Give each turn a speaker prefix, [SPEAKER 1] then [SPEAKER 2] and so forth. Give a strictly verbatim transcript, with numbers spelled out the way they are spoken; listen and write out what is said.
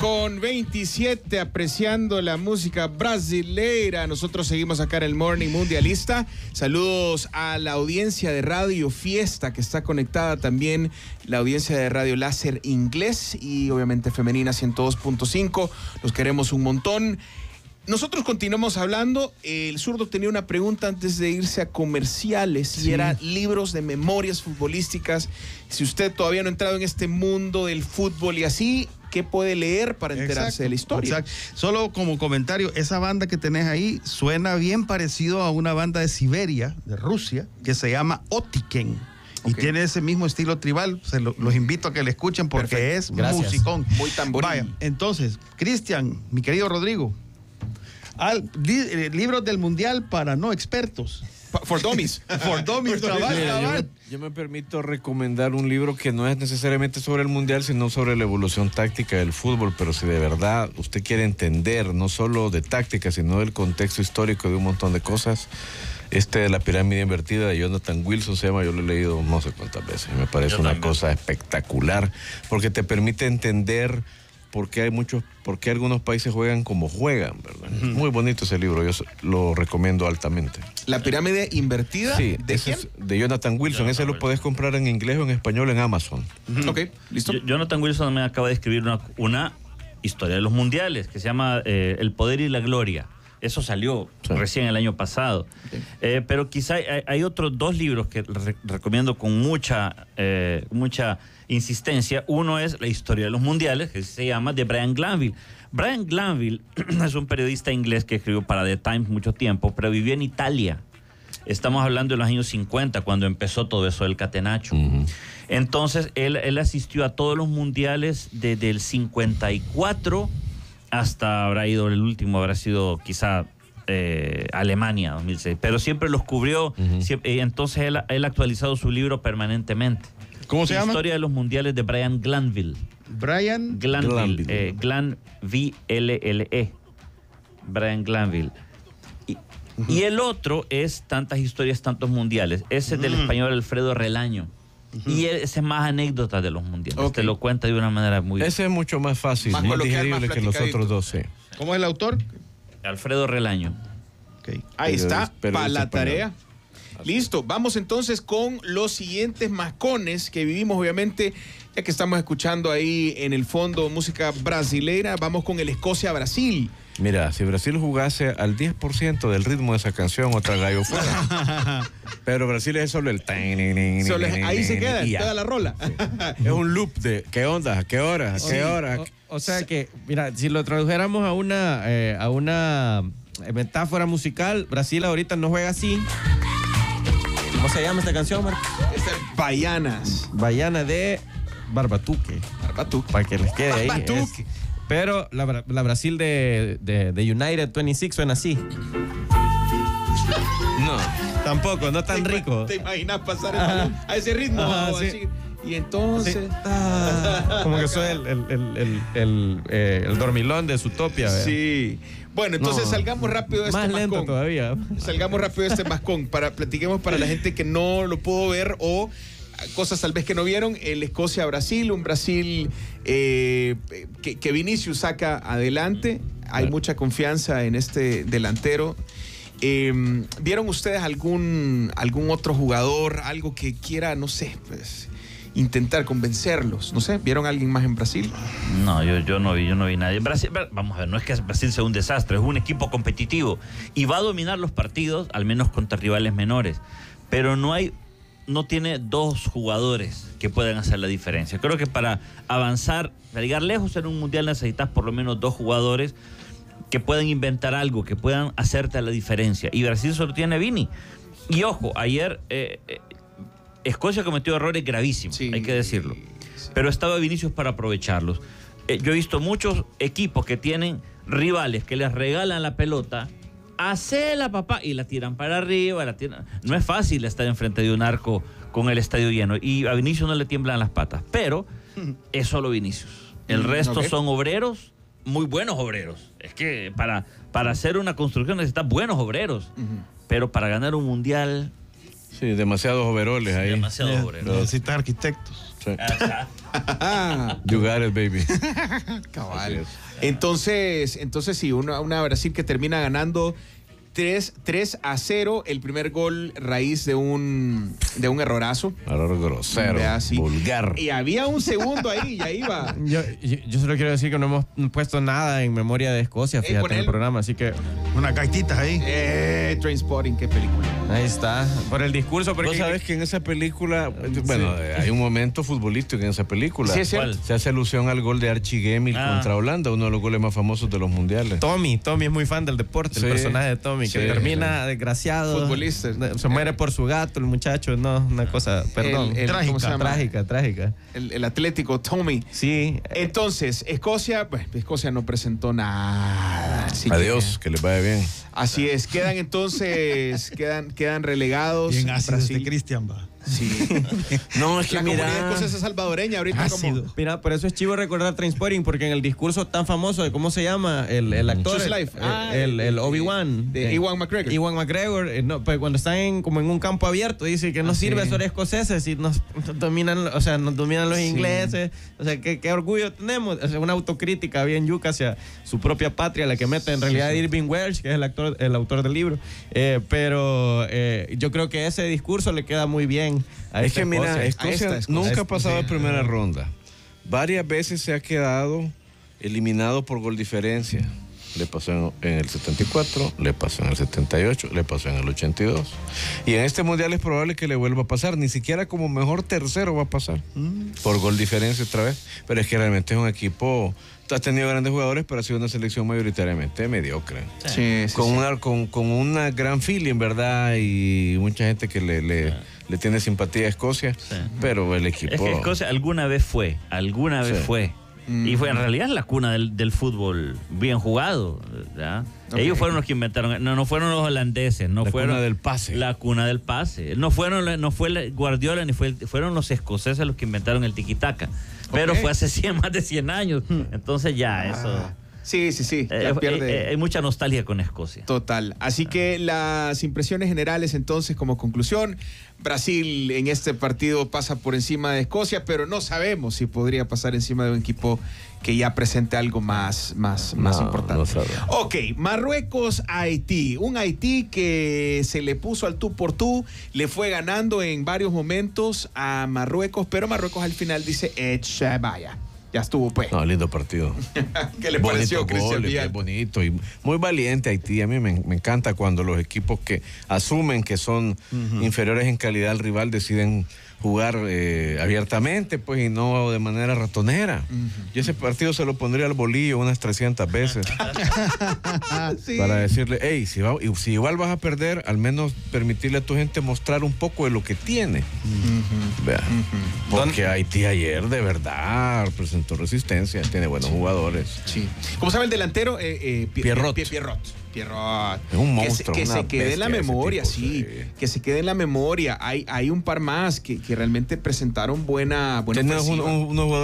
[SPEAKER 1] con veintisiete, apreciando la música brasileira. Nosotros seguimos acá en el Morning Mundialista. Saludos a la audiencia de Radio Fiesta, que está conectada también, la audiencia de Radio Láser Inglés y obviamente Femenina ciento dos punto cinco. Los queremos un montón. Nosotros continuamos hablando. El zurdo tenía una pregunta antes de irse a comerciales, y sí, era libros de memorias futbolísticas. Si usted todavía no ha entrado en este mundo del fútbol y así, ¿qué puede leer para enterarse exacto, de la historia?
[SPEAKER 2] Exacto. Solo como comentario, esa banda que tenés ahí suena bien parecido a una banda de Siberia, de Rusia, que se llama Otiken. Y okay, tiene ese mismo estilo tribal. Se lo, los invito a que le escuchen porque perfecto, es gracias, musicón.
[SPEAKER 1] Muy tamboril. Vaya,
[SPEAKER 2] entonces, Cristian, mi querido Rodrigo, al, li, eh, libros del mundial para no expertos.
[SPEAKER 1] For dummies.
[SPEAKER 2] For dummies, trabajo.
[SPEAKER 3] Mira, yo, me, yo me permito recomendar un libro que no es necesariamente sobre el mundial, sino sobre la evolución táctica del fútbol. Pero si de verdad usted quiere entender no solo de táctica, sino del contexto histórico de un montón de cosas, este de La pirámide invertida de Jonathan Wilson se llama. Yo lo he leído no sé cuántas veces. Me parece yo una también. cosa espectacular, porque te permite entender por qué hay muchos, por qué algunos países juegan como juegan, ¿verdad? Uh-huh. Muy bonito ese libro, yo lo recomiendo altamente.
[SPEAKER 1] ¿La pirámide invertida?
[SPEAKER 3] Sí,
[SPEAKER 1] ¿de quién?
[SPEAKER 3] Es de Jonathan Wilson. Jonathan ese Wilson. Lo puedes comprar en inglés o en español en Amazon.
[SPEAKER 1] Uh-huh. Ok, listo.
[SPEAKER 4] Jonathan Wilson me acaba de escribir una, una historia de los mundiales que se llama eh, El poder y la gloria. Eso salió sí. recién el año pasado. Okay. Eh, pero quizá hay, hay otros dos libros que re recomiendo con mucha, eh, mucha insistencia. Uno es La historia de los mundiales, que se llama, de Brian Glanville. Brian Glanville es un periodista inglés que escribió para The Times mucho tiempo, pero vivió en Italia. Estamos hablando de los años cincuenta, cuando empezó todo eso del catenaccio. Uh-huh. Entonces, él, él asistió a todos los mundiales desde el cincuenta y cuatro hasta habrá ido, el último habrá sido quizá eh, Alemania, dos mil seis, pero siempre los cubrió. Uh-huh. siempre, entonces él, él ha actualizado su libro permanentemente.
[SPEAKER 2] ¿Cómo se
[SPEAKER 4] la
[SPEAKER 2] llama?
[SPEAKER 4] Historia de los mundiales de Brian Glanville.
[SPEAKER 2] Brian
[SPEAKER 4] Glanville.
[SPEAKER 3] Glanville.
[SPEAKER 4] Eh, Glan V L L E. Brian Glanville. Y, uh-huh. y el otro es Tantas historias, tantos mundiales. Ese es uh-huh. del español Alfredo Relaño. Uh-huh. Y ese es más anécdotas de los mundiales. Okay. Te lo cuenta de una manera muy...
[SPEAKER 3] Ese es mucho más fácil, más, más digerible más que los otros dos, sí.
[SPEAKER 2] ¿Cómo es el autor?
[SPEAKER 4] Alfredo Relaño.
[SPEAKER 1] Okay. Ahí está, para la tarea. Listo, vamos entonces con los siguientes mascones que vivimos, obviamente, ya que estamos escuchando ahí en el fondo música brasileira. Vamos con el Escocia-Brasil.
[SPEAKER 3] Mira, si Brasil jugase al diez por ciento del ritmo de esa canción, otra gallo fuera. Pero Brasil es solo el...
[SPEAKER 1] Solo es, ahí se queda, toda la rola.
[SPEAKER 3] Sí. Es un loop de ¿qué onda? ¿Qué hora? ¿Qué sí. hora?
[SPEAKER 5] O, o sea que, mira, si lo tradujéramos a una, eh, a una metáfora musical, Brasil ahorita no juega así. ¿Cómo se llama esta canción, Marco?
[SPEAKER 1] Esta es Baianas.
[SPEAKER 5] Baiana de Barbatuque.
[SPEAKER 1] Barbatuque.
[SPEAKER 5] Para que les quede ahí.
[SPEAKER 1] Barbatuque.
[SPEAKER 5] Es, pero la, la Brasil de, de, de United veintiséis suena así.
[SPEAKER 3] No.
[SPEAKER 5] Tampoco, no tan
[SPEAKER 1] ¿Te,
[SPEAKER 5] rico.
[SPEAKER 1] ¿Te imaginas pasar el balón a ese ritmo?
[SPEAKER 5] Ajá, sí.
[SPEAKER 1] Así? Y entonces...
[SPEAKER 5] Sí. Ah, como que soy el, el, el, el, el, eh, el dormilón de Zootopia. ¿verdad?
[SPEAKER 1] Sí. Bueno, entonces no, salgamos rápido de este
[SPEAKER 5] más lento
[SPEAKER 1] mascón.
[SPEAKER 5] todavía.
[SPEAKER 1] Salgamos rápido de este mascón. Para, platiquemos para la gente que no lo pudo ver o cosas tal vez que no vieron. El Escocia-Brasil, un Brasil eh, que, que Vinicius saca adelante. Hay mucha confianza en este delantero. Eh, ¿Vieron ustedes algún, algún otro jugador, algo que quiera, no sé, pues, intentar convencerlos? No sé, ¿vieron a alguien más en Brasil?
[SPEAKER 4] No, yo, yo no vi, yo no vi nadie. Brasil, vamos a ver, no es que Brasil sea un desastre, es un equipo competitivo y va a dominar los partidos, al menos contra rivales menores. Pero no hay, no tiene dos jugadores que puedan hacer la diferencia. Creo que para avanzar, para llegar lejos en un mundial necesitas por lo menos dos jugadores que puedan inventar algo, que puedan hacerte la diferencia. Y Brasil solo tiene a Vini. Y ojo, ayer eh, eh, Escocia cometió errores gravísimos, sí, hay que decirlo. Sí. Pero estaba Vinicius para aprovecharlos. Eh, yo he visto muchos equipos que tienen rivales que les regalan la pelota, hacela papá, y la tiran para arriba, la tiran. No es fácil estar enfrente de un arco con el estadio lleno. Y a Vinicius no le tiemblan las patas. Pero es solo Vinicius. El resto okay. son obreros, muy buenos obreros. Es que para, para hacer una construcción necesitas buenos obreros. Uh-huh. Pero para ganar un mundial...
[SPEAKER 3] Sí, demasiados overoles ahí.
[SPEAKER 4] Demasiados overoles.
[SPEAKER 2] Necesitas arquitectos.
[SPEAKER 3] Sí.
[SPEAKER 1] Ah,
[SPEAKER 3] You got it, baby.
[SPEAKER 1] cabal.
[SPEAKER 3] Así es.
[SPEAKER 1] Entonces, entonces sí, una, una Brasil que termina ganando tres a cero, el primer gol raíz de un, de un errorazo.
[SPEAKER 3] Error grosero,
[SPEAKER 1] Vea, sí.
[SPEAKER 3] vulgar.
[SPEAKER 1] Y había un segundo ahí, ya iba.
[SPEAKER 5] Yo, yo, yo solo quiero decir que no hemos puesto nada en memoria de Escocia, fíjate,
[SPEAKER 1] con
[SPEAKER 5] en el
[SPEAKER 1] él.
[SPEAKER 5] programa, así que
[SPEAKER 2] Unas gaititas ahí.
[SPEAKER 1] Eh, Trainspotting, qué película.
[SPEAKER 5] ahí está. Por el discurso, porque
[SPEAKER 3] Vos sabés que en esa película, bueno, hay un momento futbolístico en esa película.
[SPEAKER 1] Sí, es cierto.
[SPEAKER 3] Se hace alusión al gol de Archie Gemmill
[SPEAKER 4] Ah.
[SPEAKER 3] contra Holanda, uno de los goles más famosos de los mundiales.
[SPEAKER 5] Tommy, Tommy es muy fan del deporte,
[SPEAKER 3] Sí.
[SPEAKER 5] el personaje de Tommy, que
[SPEAKER 3] Sí,
[SPEAKER 5] termina desgraciado.
[SPEAKER 1] Futbolista.
[SPEAKER 5] Se muere por su gato, el muchacho, no, una cosa, perdón.
[SPEAKER 1] El- el-
[SPEAKER 5] trágica,
[SPEAKER 1] ¿cómo se llama?
[SPEAKER 5] trágica, trágica.
[SPEAKER 1] El, el Atlético, Tommy.
[SPEAKER 5] Sí.
[SPEAKER 1] Entonces, Escocia, pues, Escocia no presentó nada. Así que-
[SPEAKER 3] Adiós, que les vaya bien.
[SPEAKER 1] así es, quedan entonces, quedan, quedan relegados.
[SPEAKER 2] Bien ácido
[SPEAKER 1] Brasil.
[SPEAKER 2] este Cristian, va.
[SPEAKER 1] Sí.
[SPEAKER 3] No, es que
[SPEAKER 1] La
[SPEAKER 3] mira,
[SPEAKER 1] comunidad escocesa salvadoreña ahorita
[SPEAKER 2] Ácido.
[SPEAKER 1] como...
[SPEAKER 5] Mira, por eso es chivo recordar Trainspotting, porque en el discurso tan famoso de cómo se llama el, el actor,
[SPEAKER 1] True
[SPEAKER 5] el,
[SPEAKER 1] Life.
[SPEAKER 5] el-
[SPEAKER 1] Ah,
[SPEAKER 5] el, el Obi-Wan,
[SPEAKER 1] de
[SPEAKER 5] eh,
[SPEAKER 1] Ewan McGregor.
[SPEAKER 5] Ewan McGregor, eh, no, pues cuando están en, como en un campo abierto, dice que no
[SPEAKER 1] Ah,
[SPEAKER 5] sirve
[SPEAKER 1] sí.
[SPEAKER 5] ser escoceses si nos, nos dominan, o sea, nos dominan los
[SPEAKER 1] Sí.
[SPEAKER 5] ingleses, o sea, qué, qué orgullo tenemos, o sea, una autocrítica bien yuca hacia su propia patria, la que mete en realidad Irving Welsh, que es el actor, el autor del libro, eh, pero eh, yo creo que ese discurso le queda muy bien a
[SPEAKER 3] es
[SPEAKER 5] esta
[SPEAKER 3] que mira,
[SPEAKER 5] Escocia.
[SPEAKER 3] Escocia,
[SPEAKER 1] esta Escocia.
[SPEAKER 3] nunca
[SPEAKER 5] Esta-
[SPEAKER 3] ha pasado
[SPEAKER 5] sí.
[SPEAKER 3] de primera ronda. Varias veces se ha quedado eliminado por gol diferencia. Le pasó en, en el setenta y cuatro, le pasó en el setenta y ocho, le pasó en el ochenta y dos. Y en este mundial es probable que le vuelva a pasar. Ni siquiera como mejor tercero va a pasar. Por gol diferencia otra vez. Pero es que realmente es un equipo... Ha tenido grandes jugadores, pero ha sido una selección mayoritariamente mediocre.
[SPEAKER 1] Sí, sí,
[SPEAKER 3] Con,
[SPEAKER 1] sí.
[SPEAKER 3] una, con, con una gran feeling, ¿verdad? Y mucha gente que le, le, le tiene simpatía a Escocia.
[SPEAKER 4] Sí.
[SPEAKER 3] Pero el equipo...
[SPEAKER 4] Es que Escocia alguna vez fue, alguna vez
[SPEAKER 3] Sí.
[SPEAKER 4] fue. Y fue en realidad es la cuna del, del fútbol bien jugado, ¿verdad?
[SPEAKER 1] Ok.
[SPEAKER 4] Ellos fueron los que inventaron, no, no fueron los holandeses, no
[SPEAKER 3] La
[SPEAKER 4] fueron
[SPEAKER 3] cuna del pase.
[SPEAKER 4] La cuna del pase. No fueron, la- no fue la- Guardiola ni fue, fueron los escoceses los que inventaron el tiki-taka. Pero
[SPEAKER 1] Ok.
[SPEAKER 4] fue hace cien, más de cien años. Entonces ya eso.
[SPEAKER 1] Ah, sí, sí, sí.
[SPEAKER 4] eh,
[SPEAKER 1] Ya
[SPEAKER 4] eh,
[SPEAKER 1] pierde.
[SPEAKER 4] eh, hay mucha nostalgia con Escocia.
[SPEAKER 1] Total. Así que las impresiones generales, entonces, como conclusión, Brasil en este partido pasa por encima de Escocia, pero no sabemos si podría pasar encima de un equipo que ya presente algo más, más, más
[SPEAKER 3] No,
[SPEAKER 1] importante.
[SPEAKER 3] no sabemos.
[SPEAKER 1] Ok, Marruecos-Haití. Un Haití que se le puso al tú por tú, le fue ganando en varios momentos a Marruecos, pero Marruecos al final dice, echa, vaya. Ya estuvo, pues.
[SPEAKER 3] No, lindo partido.
[SPEAKER 1] ¿Qué le
[SPEAKER 3] Bonito
[SPEAKER 1] pareció, Cristian
[SPEAKER 3] gol,
[SPEAKER 1] Villalba?
[SPEAKER 3] bien bonito y muy valiente Haití. A mí me, me encanta cuando los equipos que asumen que son inferiores en calidad al rival deciden jugar eh, abiertamente, pues, y no de manera ratonera. Yo ese partido se lo pondría al bolillo unas trescientas veces
[SPEAKER 1] Sí.
[SPEAKER 3] para decirle, hey, si, va- y si igual vas a perder, al menos permitirle a tu gente mostrar un poco de lo que tiene. Vea. Porque Haití ayer de verdad presentó resistencia, tiene buenos jugadores.
[SPEAKER 1] Sí. ¿Cómo sabe el delantero? Eh, eh, Pi-
[SPEAKER 3] Pierrot.
[SPEAKER 1] Pi- Pierrot. Pierrot.
[SPEAKER 3] Es un
[SPEAKER 1] Que se-
[SPEAKER 3] monstruo,
[SPEAKER 1] Que se,
[SPEAKER 3] una
[SPEAKER 1] quede en la
[SPEAKER 3] bestia ese
[SPEAKER 1] memoria,
[SPEAKER 3] tipo,
[SPEAKER 1] sí.
[SPEAKER 3] sí.
[SPEAKER 1] Que se quede en la memoria. Hay, hay un par más que, que realmente presentaron buena, buena
[SPEAKER 3] Tiene un-
[SPEAKER 1] ofensiva.
[SPEAKER 3] un- unos jugadores